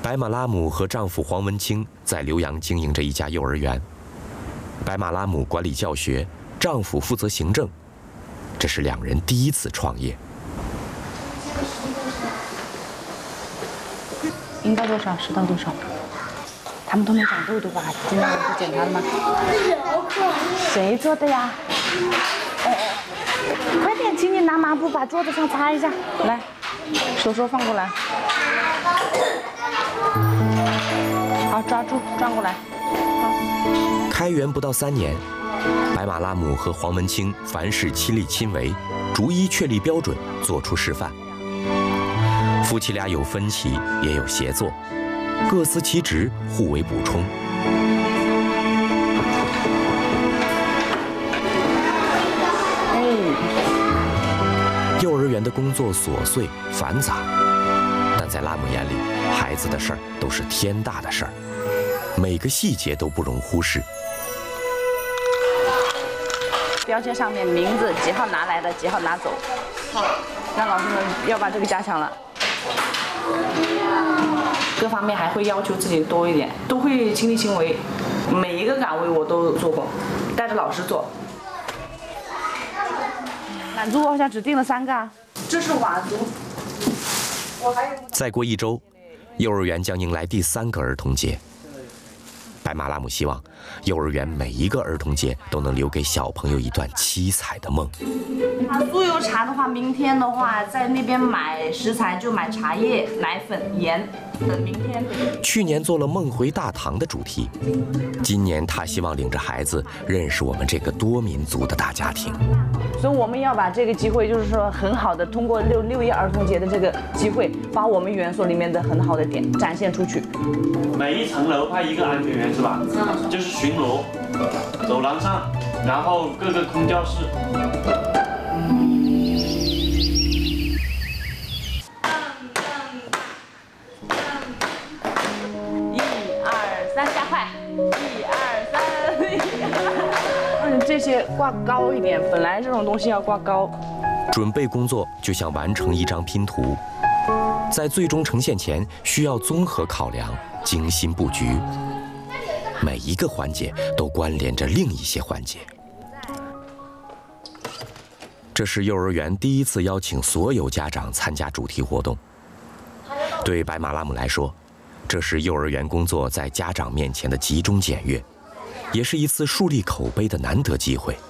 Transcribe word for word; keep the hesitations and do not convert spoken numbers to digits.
白马拉姆和丈夫黄文清在浏阳经营着一家幼儿园，白马拉姆管理教学，丈夫负责行政。这是两人第一次创业。 应该多少？十到多少？他们都没长痘痘吧？今天不检查了吗？谁做的呀？哎哎，快点，请你拿抹布把桌子上擦一下。来，手手放过来。好，抓住，转过来。好。 开园不到三年，白马拉姆和黄文清凡事亲力亲为，逐一确立标准，做出示范。夫妻俩有分歧，也有协作，各司其职，互为补充。幼儿园的工作琐碎繁杂，但在拉姆眼里，孩子的事儿都是天大的事儿，每个细节都不容忽视。 标签上面名字几号拿来的，几号拿走。好，让老师们要把这个加强了。各方面还会要求自己多一点，都会亲力亲为，每一个岗位我都做过，带着老师做。满足我好像只订了三个啊，这是佤族。我还有。 再过一周，幼儿园将迎来第三个儿童节。白马拉姆希望，幼儿园每一个儿童节都能留给小朋友一段七彩的梦。 啊，酥油茶的话，明天的话在那边买食材就买茶叶、奶粉、盐，等明天。 去年做了梦回大唐的主题，今年他希望领着孩子认识我们这个多民族的大家庭。 所以我们要把这个机会，就是说很好的通过六六一儿童节的这个机会，把我们园所里面的很好的点展现出去。 每一层楼派一个安全员是吧？嗯，就是巡逻，走廊上，然后各个空教室。 一二三，加快！一二三，嗯，这些挂高一点，本来这种东西要挂高。 准备工作就像完成一张拼图，在最终呈现前需要综合考量，精心布局。每一个环节都关联着另一些环节。这是幼儿园第一次邀请所有家长参加主题活动。对白马拉姆来说，这是幼儿园工作在家长面前的集中检阅，也是一次树立口碑的难得机会。